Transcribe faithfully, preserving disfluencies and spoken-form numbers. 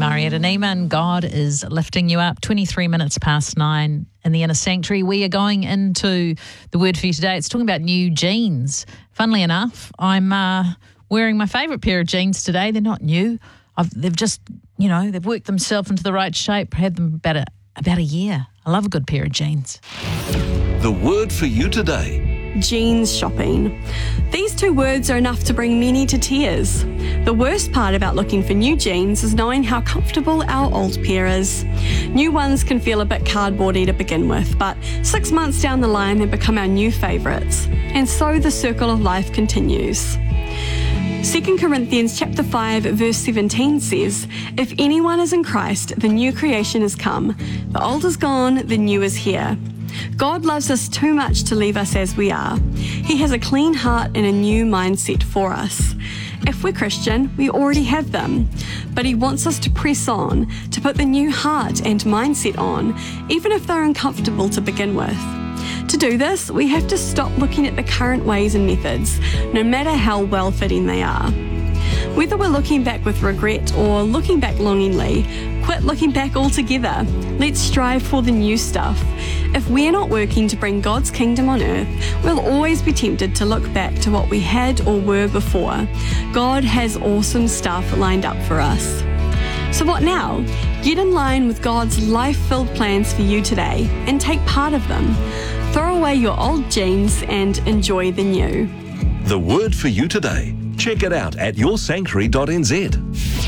Marietta Neiman. God is lifting you up. twenty-three minutes past nine in the inner sanctuary. We are going into the word for you today. It's talking about new jeans. Funnily enough, I'm uh, wearing my favourite pair of jeans today. They're not new. I've, they've just, you know, they've worked themselves into the right shape. Had them about a, about a year. I love a good pair of jeans. The word for you today. Jeans shopping. These two words are enough to bring many to tears. The worst part about looking for new jeans is knowing how comfortable our old pair is. New ones can feel a bit cardboardy to begin with, but six months down the line they become our new favourites. And so the circle of life continues. Second Corinthians chapter five verse seventeen says, "If anyone is in Christ, the new creation has come. The old is gone, the new is here." God loves us too much to leave us as we are. He has a clean heart and a new mindset for us. If we're Christian, we already have them. But He wants us to press on, to put the new heart and mindset on, even if they're uncomfortable to begin with. To do this, we have to stop looking at the current ways and methods, no matter how well-fitting they are. Whether we're looking back with regret or looking back longingly, quit looking back altogether. Let's strive for the new stuff. If we're not working to bring God's kingdom on earth, we'll always be tempted to look back to what we had or were before. God has awesome stuff lined up for us. So what now? Get in line with God's life-filled plans for you today and take part of them. Throw away your old jeans and enjoy the new. The word for you today. Check it out at your sanctuary dot n z.